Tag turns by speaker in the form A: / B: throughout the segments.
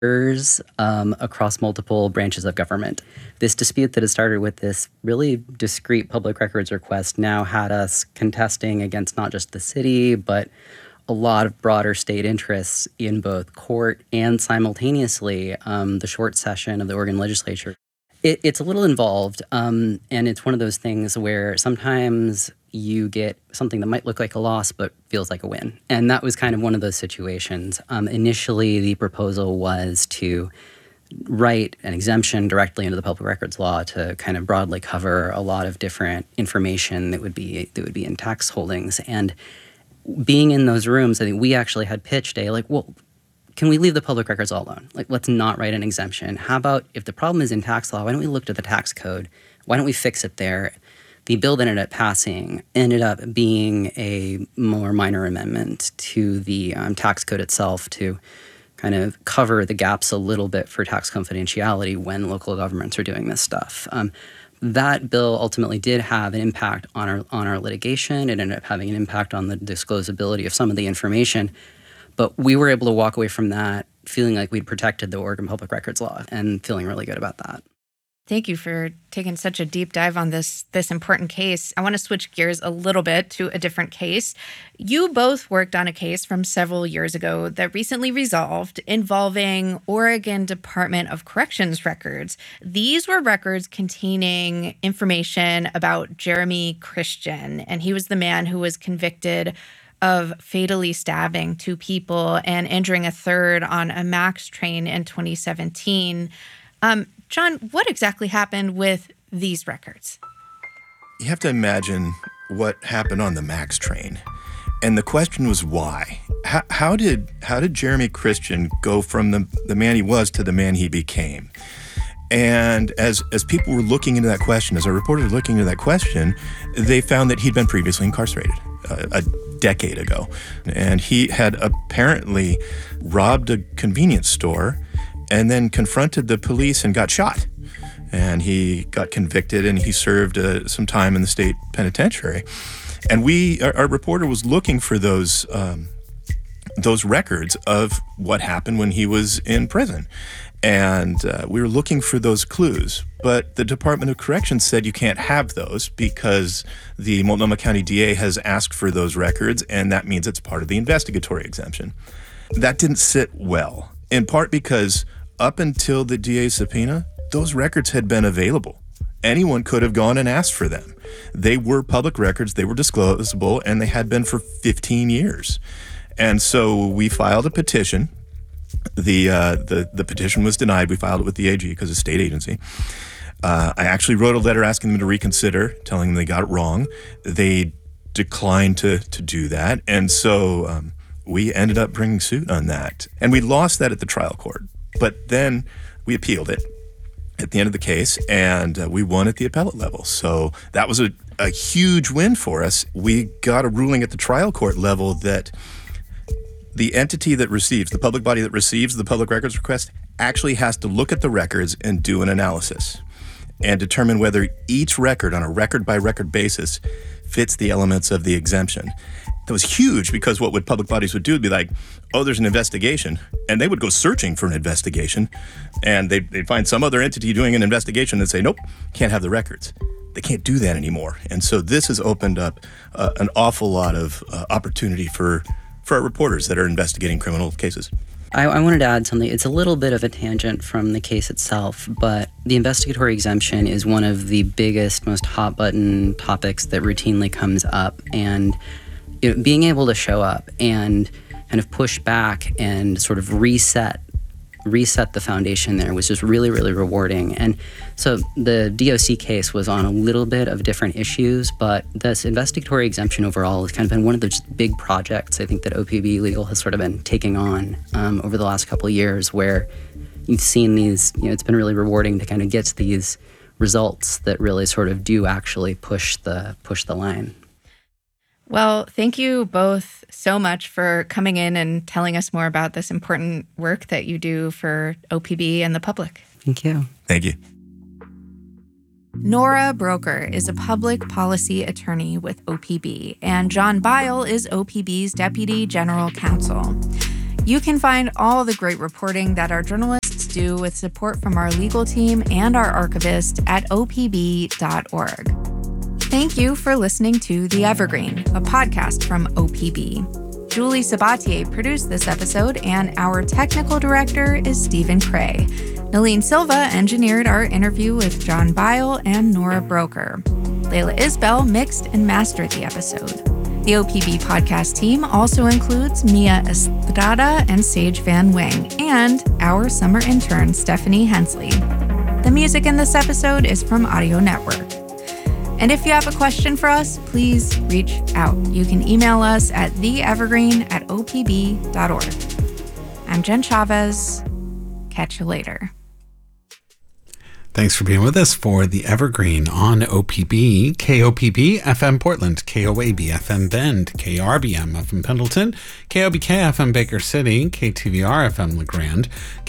A: across multiple branches of government. This dispute that had started with this really discrete public records request now had us contesting against not just the city, but a lot of broader state interests in both court and simultaneously the short session of the Oregon legislature. It's a little involved, and it's one of those things where sometimes you get something that might look like a loss but feels like a win. And that was kind of one of those situations. Initially, the proposal was to write an exemption directly into the public records law to kind of broadly cover a lot of different information that would be in tax holdings. And being in those rooms, I think we actually had pitched can we leave the public records all alone? Let's not write an exemption. How about if the problem is in tax law, why don't we look to the tax code? Why don't we fix it there? The bill that ended up passing ended up being a more minor amendment to the tax code itself to kind of cover the gaps a little bit for tax confidentiality when local governments are doing this stuff. That bill ultimately did have an impact on our litigation. It ended up having an impact on the disclosability of some of the information. But we were able to walk away from that feeling like we'd protected the Oregon Public Records Law and feeling really good about that.
B: Thank you for taking such a deep dive on this important case. I want to switch gears a little bit to a different case. You both worked on a case from several years ago that recently resolved involving Oregon Department of Corrections records. These were records containing information about Jeremy Christian, and he was the man who was convicted of fatally stabbing 2 people and injuring a third on a MAX train in 2017. John, what exactly happened with these records?
C: You have to imagine what happened on the MAX train. And the question was why? How did Jeremy Christian go from the man he was to the man he became? And as people were looking into that question, as our reporters were looking into that question, they found that he'd been previously incarcerated a decade ago. And he had apparently robbed a convenience store and then confronted the police and got shot. And he got convicted and he served some time in the state penitentiary. And our reporter was looking for those records of what happened when he was in prison. And we were looking for those clues. But the Department of Corrections said you can't have those because the Multnomah County DA has asked for those records, and that means it's part of the investigatory exemption. That didn't sit well, in part because up until the DA's subpoena, those records had been available. Anyone could have gone and asked for them. They were public records, they were disclosable, and they had been for 15 years. And so we filed a petition. The petition was denied. We filed it with the AG because it's a state agency. I actually wrote a letter asking them to reconsider, telling them they got it wrong. They declined to do that. And so we ended up bringing suit on that. And we lost that at the trial court. But then we appealed it at the end of the case, and we won at the appellate level. So that was a huge win for us. We got a ruling at the trial court level that the entity that receives, the public body that receives the public records request, actually has to look at the records and do an analysis and determine whether each record on a record-by-record basis fits the elements of the exemption. That was huge because what public bodies would do would be like, oh, there's an investigation, and they would go searching for an investigation, and they'd find some other entity doing an investigation and say, nope, can't have the records. They can't do that anymore. And so this has opened up an awful lot of opportunity for our reporters that are investigating criminal cases.
A: I wanted to add something. It's a little bit of a tangent from the case itself, but the investigatory exemption is one of the biggest, most hot-button topics that routinely comes up. And being able to show up and kind of push back and sort of reset the foundation there was just really, really rewarding. And so the DOC case was on a little bit of different issues, but this investigatory exemption overall has kind of been one of those big projects I think that OPB Legal has sort of been taking on over the last couple of years, where you've seen these, it's been really rewarding to kind of get to these results that really sort of do actually push the line.
B: Well, thank you both so much for coming in and telling us more about this important work that you do for OPB and the public.
A: Thank you.
C: Thank you.
B: Nora Broker is a public policy attorney with OPB, and John Bile is OPB's Deputy General Counsel. You can find all the great reporting that our journalists do with support from our legal team and our archivist at opb.org. Thank you for listening to The Evergreen, a podcast from OPB. Julie Sabatier produced this episode, and our technical director is Stephen Cray. Nalene Silva engineered our interview with John Bile and Nora Broker. Layla Isbell mixed and mastered the episode. The OPB podcast team also includes Mia Estrada and Sage Van Wing, and our summer intern, Stephanie Hensley. The music in this episode is from Audio Network. And if you have a question for us, please reach out. You can email us at theevergreen@opb.org. I'm Jen Chavez. Catch you later.
D: Thanks for being with us for The Evergreen on OPB, KOPB FM Portland, KOAB FM Bend, KRBM FM Pendleton, KOBK FM Baker City, KTVR FM LeGrand,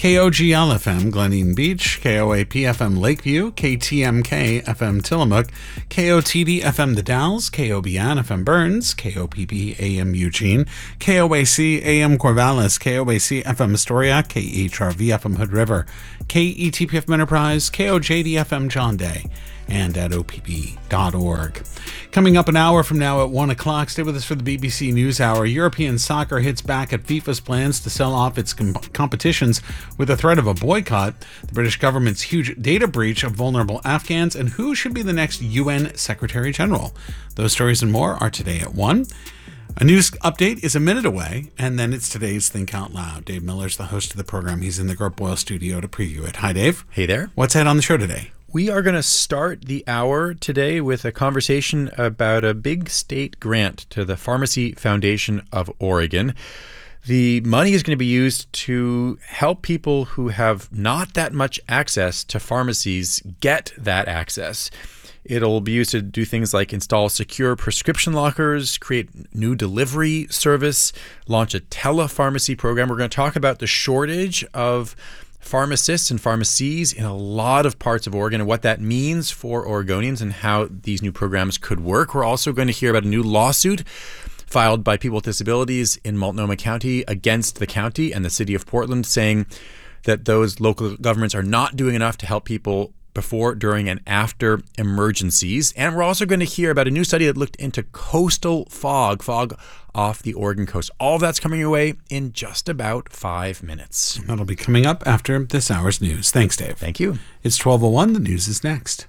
D: KOGL FM Gleneen Beach, KOAP FM Lakeview, KTMK FM Tillamook, KOTD FM The Dalles, KOBN FM Burns, KOPB AM Eugene, KOAC AM Corvallis, KOAC FM Astoria, KHRV FM Hood River, KETP FM Enterprise, KOJD FM John Day, and at opb.org. Coming up an hour from now at 1 o'clock, stay with us for the BBC NewsHour. European soccer hits back at FIFA's plans to sell off its competitions with the threat of a boycott, the British government's huge data breach of vulnerable Afghans, and who should be the next UN Secretary General. Those stories and more are today at 1. A news update is a minute away, and then it's today's Think Out Loud. Dave Miller's the host of the program. He's in the Gert Boyle studio to preview it. Hi, Dave.
E: Hey there.
D: What's ahead on the show today?
E: We are going to start the hour today with a conversation about a big state grant to the Pharmacy Foundation of Oregon. The money is going to be used to help people who have not that much access to pharmacies get that access. It'll be used to do things like install secure prescription lockers, create new delivery service, launch a telepharmacy program. We're going to talk about the shortage of pharmacists and pharmacies in a lot of parts of Oregon and what that means for Oregonians and how these new programs could work. We're also going to hear about a new lawsuit filed by people with disabilities in Multnomah County against the county and the city of Portland, saying that those local governments are not doing enough to help people before, during, and after emergencies. And we're also going to hear about a new study that looked into coastal fog off the Oregon coast. All of that's coming your way in just about 5 minutes.
D: That'll be coming up after this hour's news. Thanks, Dave.
E: Thank you.
D: It's 12:01. The news is next.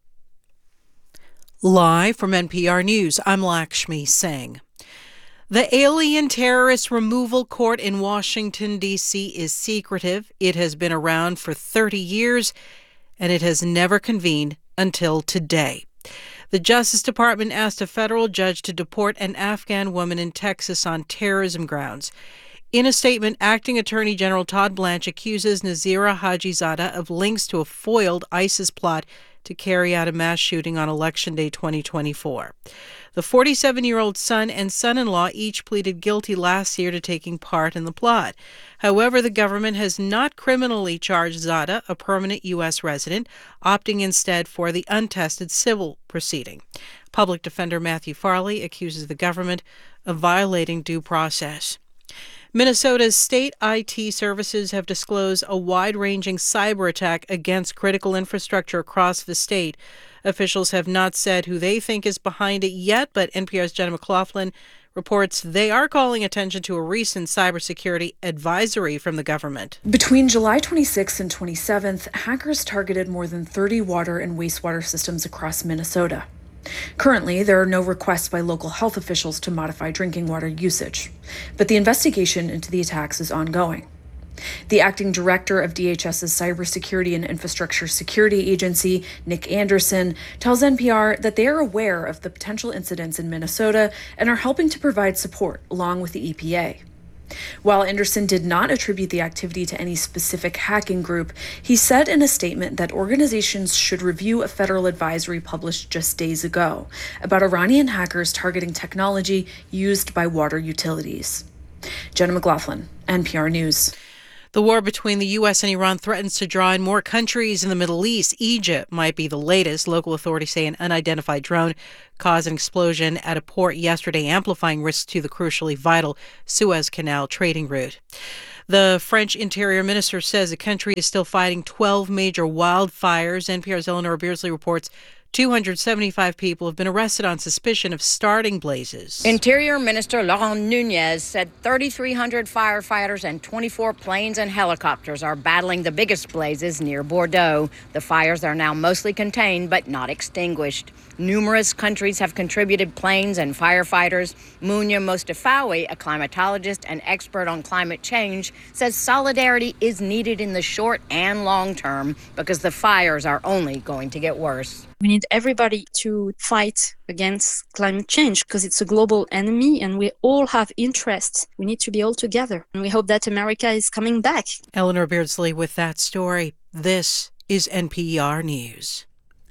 F: Live from NPR News, I'm Lakshmi Singh. The Alien Terrorist Removal Court in Washington, D.C. is secretive. It has been around for 30 years, and it has never convened until today. The Justice Department asked a federal judge to deport an Afghan woman in Texas on terrorism grounds. In a statement, Acting Attorney General Todd Blanche accuses Nazira Hajizadeh of links to a foiled ISIS plot to carry out a mass shooting on Election Day 2024. The 47-year-old son and son-in-law each pleaded guilty last year to taking part in the plot. However, the government has not criminally charged Zadeh, a permanent U.S. resident, opting instead for the untested civil proceeding. Public Defender Matthew Farley accuses the government of violating due process. Minnesota's state IT services have disclosed a wide-ranging cyber attack against critical infrastructure across the state. Officials have not said who they think is behind it yet, but NPR's Jenna McLaughlin reports they are calling attention to a recent cybersecurity advisory from the government.
G: Between July 26th and 27th, hackers targeted more than 30 water and wastewater systems across Minnesota. Currently, there are no requests by local health officials to modify drinking water usage, but the investigation into the attacks is ongoing. The acting director of DHS's Cybersecurity and Infrastructure Security Agency, Nick Anderson, tells NPR that they are aware of the potential incidents in Minnesota and are helping to provide support along with the EPA. While Anderson did not attribute the activity to any specific hacking group, he said in a statement that organizations should review a federal advisory published just days ago about Iranian hackers targeting technology used by water utilities. Jenna McLaughlin, NPR News.
F: The war between the U.S. and Iran threatens to draw in more countries in the Middle East. Egypt might be the latest. Local authorities say an unidentified drone caused an explosion at a port yesterday, amplifying risks to the crucially vital Suez Canal trading route. The French Interior Minister says the country is still fighting 12 major wildfires. NPR's Eleanor Beardsley reports 275 people have been arrested on suspicion of starting blazes.
H: Interior Minister Laurent Nunez said 3,300 firefighters and 24 planes and helicopters are battling the biggest blazes near Bordeaux. The fires are now mostly contained but not extinguished. Numerous countries have contributed planes and firefighters. Munya Mostafawi, a climatologist and expert on climate change, says solidarity is needed in the short and long term because the fires are only going to get worse.
I: We need everybody to fight against climate change because it's a global enemy and we all have interests. We need to be all together. And we hope that America is coming back.
F: Eleanor Beardsley with that story. This is NPR News.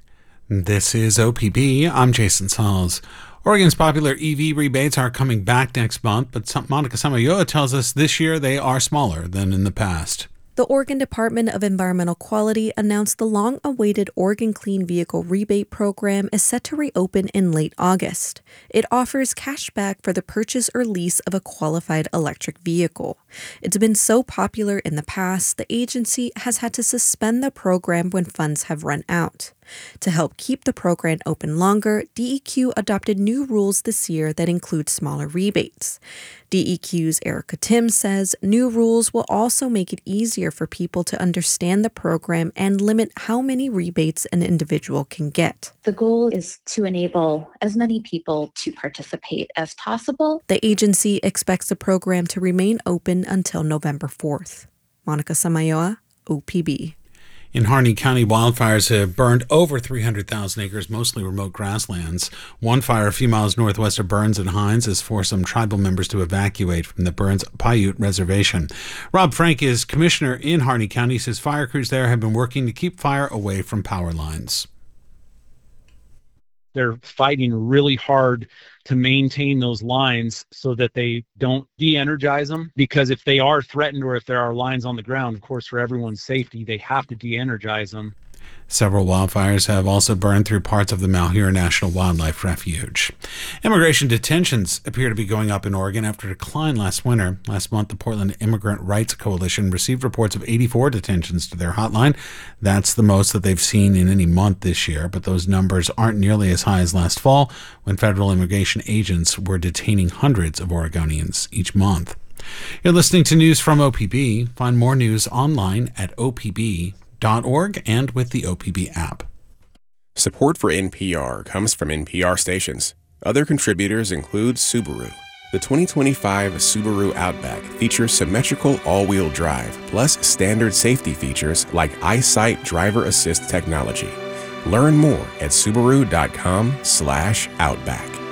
D: This is OPB. I'm Jason Sauls. Oregon's popular EV rebates are coming back next month, but Monica Samayoa tells us this year they are smaller than in the past.
J: The Oregon Department of Environmental Quality announced the long-awaited Oregon Clean Vehicle Rebate Program is set to reopen in late August. It offers cash back for the purchase or lease of a qualified electric vehicle. It's been so popular in the past, the agency has had to suspend the program when funds have run out. To help keep the program open longer, DEQ adopted new rules this year that include smaller rebates. DEQ's Erica Tim says new rules will also make it easier for people to understand the program and limit how many rebates an individual can get.
K: The goal is to enable as many people to participate as possible.
J: The agency expects the program to remain open until November 4th. Monica Samayoa, OPB.
D: In Harney County, wildfires have burned over 300,000 acres, mostly remote grasslands. One fire a few miles northwest of Burns and Hines has forced some tribal members to evacuate from the Burns Paiute Reservation. Rob Frank is commissioner in Harney County. He says fire crews there have been working to keep fire away from power lines.
L: They're fighting really hard to maintain those lines so that they don't de-energize them, because if they are threatened or if there are lines on the ground, of course, for everyone's safety, they have to de-energize them.
D: Several wildfires have also burned through parts of the Malheur National Wildlife Refuge. Immigration detentions appear to be going up in Oregon after a decline last winter. Last month, the Portland Immigrant Rights Coalition received reports of 84 detentions to their hotline. That's the most that they've seen in any month this year, but those numbers aren't nearly as high as last fall, when federal immigration agents were detaining hundreds of Oregonians each month. You're listening to news from OPB. Find more news online at opb.org and with the OPB app.
M: Support for NPR comes from NPR stations. Other contributors include Subaru. The 2025 Subaru Outback features symmetrical all-wheel drive, plus standard safety features like EyeSight driver assist technology. Learn more at Subaru.com/Outback.